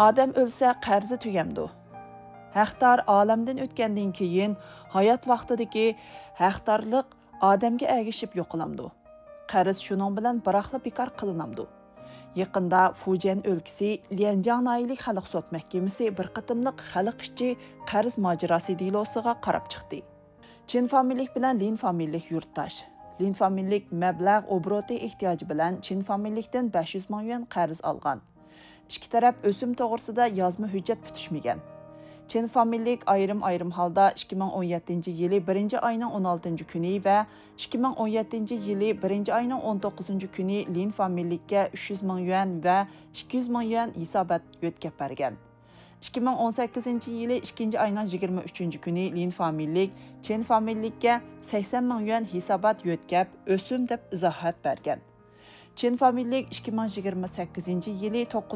Odam o'lsa, qarzi tugamdi. Haqdor olamdan o'tgandan keyin hayot vaqtidagi haqdorlik odamga agishib yo'qolamdi. Qarz shuning bilan biroqla bekor qilinamdi. Yaqinda Fujian o'lkasi Lianjiang noyalik xalq sud mahkamasi bir qatimliq xalq ichi qarz mojarosi delosiga qarab chiqdi. Chen familiyalik bilan Lin familiyalik yurtdosh. Lin familiyalik mablag' obroti ehtiyoji bilan Chen familiyalikdan 500 ming yuan qarz olgan. İki taraf o'sim to'g'risida yozma hujjat bitishmagan. Chen familiyalik ayrim holda 2017 yili 1-oyning 16 kuni va 2017 yili 1-oyning 19 kuni Lin familiyalikka 300 ming yuan va 200 ming yuan hisobot yo'tkab bergan. 2018 yili 2-oyning 23 kuni Lin familiyalik Chen familiyalikka 80 ming yuan hisobot yo'tkab o'sim deb izohat bergan. Chen familiyalik 2028 yili 9